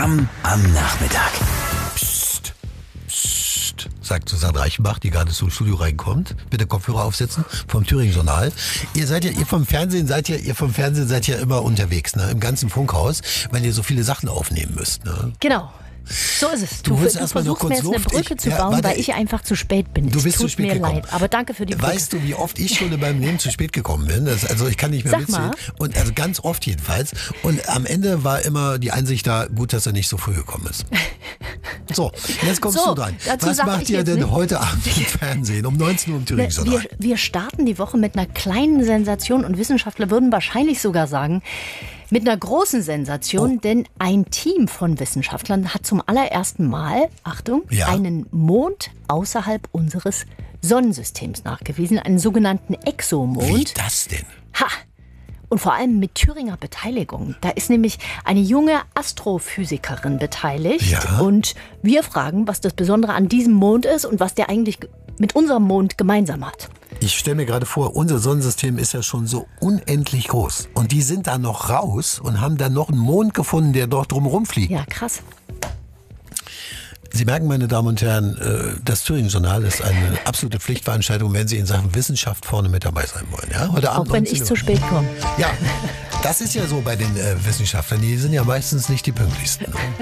am Nachmittag. Psst, psst, sagt Susanne Reichenbach, die gerade zum Studio reinkommt. Bitte Kopfhörer aufsetzen vom Thüringen-Journal. Ihr vom Fernsehen seid ja immer unterwegs, ne? Im ganzen Funkhaus, wenn ihr so viele Sachen aufnehmen müsst, ne? Genau. So ist es. Du versuchst mir jetzt eine Brücke zu bauen, weil ich einfach zu spät bin. Du bist zu spät gekommen. Leid, aber danke für die Brücke. Weißt du, wie oft ich schon in meinem Leben zu spät gekommen bin? Also ich kann nicht mehr mitzählen. Und also ganz oft jedenfalls. Und am Ende war immer die Einsicht da, gut, dass er nicht so früh gekommen ist. So, jetzt kommst du dran. Was macht ihr denn heute Abend im Fernsehen um 19 Uhr im Thüringen-Journal? Wir starten die Woche mit einer kleinen Sensation und Wissenschaftler würden wahrscheinlich sogar sagen, mit einer großen Sensation, denn ein Team von Wissenschaftlern hat zum allerersten Mal, Achtung, einen Mond außerhalb unseres Sonnensystems nachgewiesen, einen sogenannten Exomond. Wie das denn? Ha! Und vor allem mit Thüringer Beteiligung. Da ist nämlich eine junge Astrophysikerin beteiligt. Ja. Und wir fragen, was das Besondere an diesem Mond ist und was der eigentlich mit unserem Mond gemeinsam hat. Ich stelle mir gerade vor, unser Sonnensystem ist ja schon so unendlich groß. Und die sind da noch raus und haben dann noch einen Mond gefunden, der dort drumherum fliegt. Ja, krass. Sie merken, meine Damen und Herren, das Thüringen-Journal ist eine absolute Pflichtveranstaltung, wenn Sie in Sachen Wissenschaft vorne mit dabei sein wollen. Ja? Heute Abend auch wenn ich zu spät komme. Ja, das ist ja so bei den Wissenschaftlern. Die sind ja meistens nicht die pünktlichsten.